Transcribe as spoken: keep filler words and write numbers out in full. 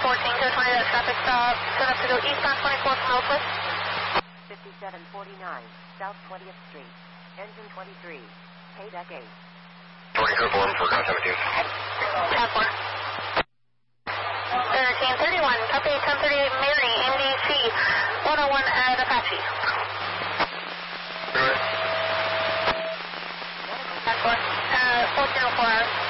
fourteen, go twenty, that traffic stop. Set up to go eastbound twenty-four from Northwest. fifty-seven forty-nine, South twentieth Street. Engine twenty-three. K deck eight. twenty-four one for Cross seventeen. ten four. thirteen thirty-one, copy ten thirty-eight Mary, M D C, one oh one at Apache. Good. ten four. Uh, fourteen oh four hours.